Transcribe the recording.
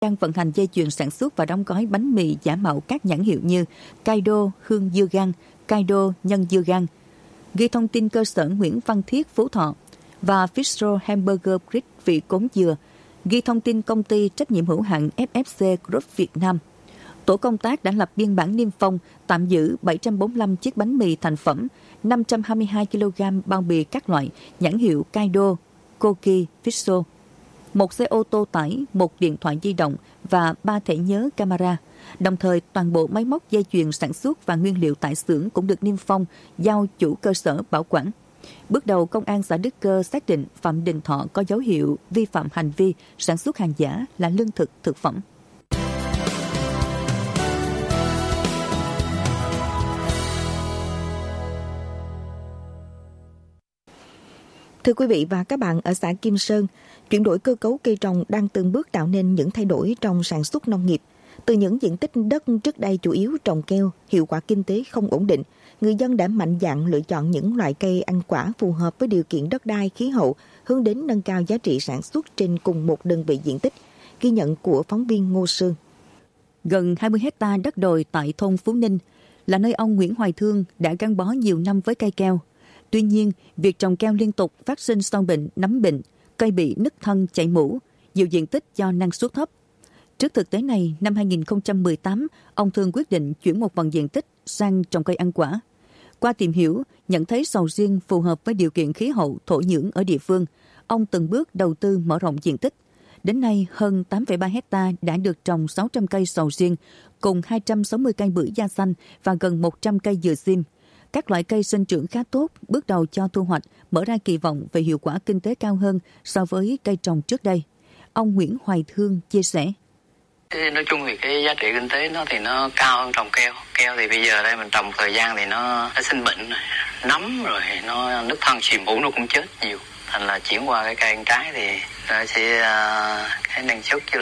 đang vận hành dây chuyền sản xuất và đóng gói bánh mì giả mạo các nhãn hiệu như Kaido hương dưa gang, Kaido nhân dưa gang. Ghi thông tin cơ sở Nguyễn Văn Thiết Phú Thọ và Bistro Hamburger Grill vị cốm dừa. Ghi thông tin công ty trách nhiệm hữu hạn FFC Group Việt Nam. Tổ công tác đã lập biên bản niêm phong, tạm giữ 745 chiếc bánh mì thành phẩm, 522 kg bao bì các loại, nhãn hiệu Kaido, Koki, Fisso, một xe ô tô tải, một điện thoại di động và 3 thẻ nhớ camera. Đồng thời, toàn bộ máy móc dây chuyền sản xuất và nguyên liệu tại xưởng cũng được niêm phong, giao chủ cơ sở bảo quản. Bước đầu, Công an xã Đức Cơ xác định Phạm Đình Thọ có dấu hiệu vi phạm hành vi sản xuất hàng giả là lương thực, thực phẩm. Thưa quý vị và các bạn, ở xã Kim Sơn, chuyển đổi cơ cấu cây trồng đang từng bước tạo nên những thay đổi trong sản xuất nông nghiệp. Từ những diện tích đất trước đây chủ yếu trồng keo, hiệu quả kinh tế không ổn định, người dân đã mạnh dạn lựa chọn những loại cây ăn quả phù hợp với điều kiện đất đai, khí hậu, hướng đến nâng cao giá trị sản xuất trên cùng một đơn vị diện tích. Ghi nhận của phóng viên Ngô Sương. Gần 20 hecta đất đồi tại thôn Phú Ninh là nơi ông Nguyễn Hoài Thương đã gắn bó nhiều năm với cây keo. Tuy nhiên, việc trồng keo liên tục phát sinh sâu bệnh, nấm bệnh, cây bị nứt thân, chảy mủ, nhiều diện tích do năng suất thấp. Trước thực tế này, năm 2018, ông Thương quyết định chuyển một phần diện tích sang trồng cây ăn quả. Qua tìm hiểu, nhận thấy sầu riêng phù hợp với điều kiện khí hậu, thổ nhưỡng ở địa phương, ông từng bước đầu tư mở rộng diện tích. Đến nay, hơn 8,3 hecta đã được trồng 600 cây sầu riêng, cùng 260 cây bưởi da xanh và gần 100 cây dừa sim. Các loại cây sinh trưởng khá tốt, bước đầu cho thu hoạch, mở ra kỳ vọng về hiệu quả kinh tế cao hơn so với cây trồng trước đây. Ông Nguyễn Hoài Thương chia sẻ. Nói chung thì cái giá trị kinh tế nó thì nó cao hơn trồng keo. Keo thì bây giờ đây mình trồng thời gian thì nó sinh bệnh, nấm rồi nó nứt thân chìm mủ nó cũng chết nhiều. Thành là chuyển qua cái cây ăn trái thì nó sẽ cái năng suất